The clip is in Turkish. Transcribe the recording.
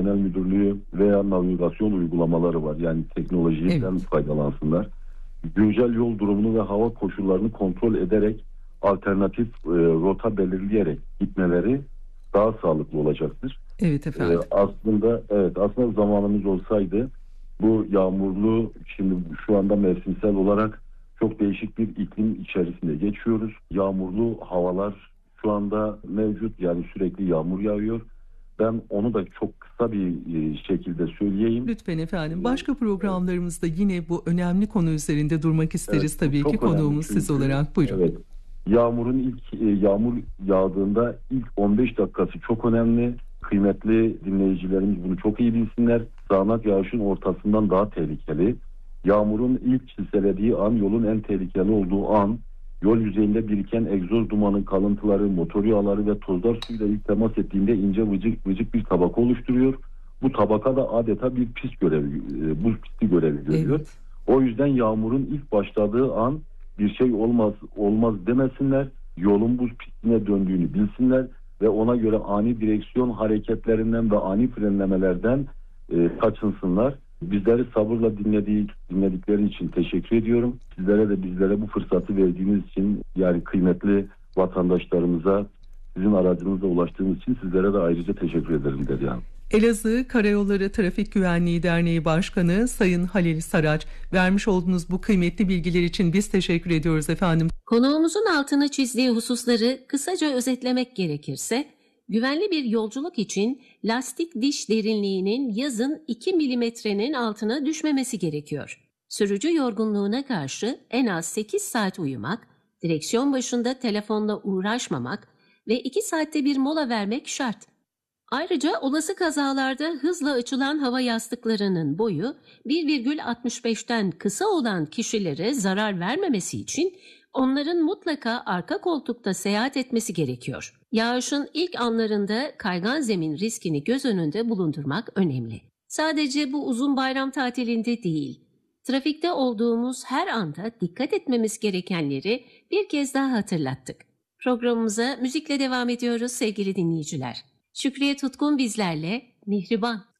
Genel Müdürlüğü veya navigasyon uygulamaları var. Yani teknolojiden faydalansınlar. Güncel yol durumunu ve hava koşullarını kontrol ederek alternatif rota belirleyerek gitmeleri daha sağlıklı olacaktır. Evet efendim. Aslında zamanımız olsaydı bu yağmurlu, şimdi şu anda mevsimsel olarak çok değişik bir iklim içerisinde geçiyoruz. Yağmurlu havalar şu anda mevcut, yani sürekli yağmur yağıyor. Ben onu da çok kısa bir şekilde söyleyeyim. Lütfen efendim. Başka programlarımızda yine bu önemli konu üzerinde durmak isteriz tabii ki. Konuğumuz siz olarak. Buyurun. Evet. Yağmur yağdığında ilk 15 dakikası çok önemli. Kıymetli dinleyicilerimiz bunu çok iyi bilsinler. Sağanak yağışın ortasından daha tehlikeli. Yağmurun ilk çiselediği an yolun en tehlikeli olduğu an. Yol yüzeyinde biriken egzoz dumanın kalıntıları, motor yağları ve tozlar suyla ilk temas ettiğinde ince vıcık bir tabaka oluşturuyor. Bu tabaka da adeta bir buz pisti görevi görüyor. Evet. O yüzden yağmurun ilk başladığı an bir şey olmaz demesinler. Yolun buz pistine döndüğünü bilsinler ve ona göre ani direksiyon hareketlerinden ve ani frenlemelerden kaçınsınlar. Bizleri sabırla dinledikleri için teşekkür ediyorum. Sizlere de bizlere bu fırsatı verdiğiniz için, yani kıymetli vatandaşlarımıza sizin aracınızla ulaştığımız için sizlere de ayrıca teşekkür ederim Derya Hanım. Elazığ Karayolları Trafik Güvenliği Derneği Başkanı Sayın Halil Saraç, vermiş olduğunuz bu kıymetli bilgiler için biz teşekkür ediyoruz efendim. Konuğumuzun altını çizdiği hususları kısaca özetlemek gerekirse, güvenli bir yolculuk için lastik diş derinliğinin yazın 2 milimetrenin altına düşmemesi gerekiyor. Sürücü yorgunluğuna karşı en az 8 saat uyumak, direksiyon başında telefonla uğraşmamak ve 2 saatte bir mola vermek şart. Ayrıca olası kazalarda hızla açılan hava yastıklarının boyu 1,65'ten kısa olan kişilere zarar vermemesi için onların mutlaka arka koltukta seyahat etmesi gerekiyor. Yağışın ilk anlarında kaygan zemin riskini göz önünde bulundurmak önemli. Sadece bu uzun bayram tatilinde değil, trafikte olduğumuz her anda dikkat etmemiz gerekenleri bir kez daha hatırlattık. Programımıza müzikle devam ediyoruz sevgili dinleyiciler. Şükriye Tutkun bizlerle, Mihriban.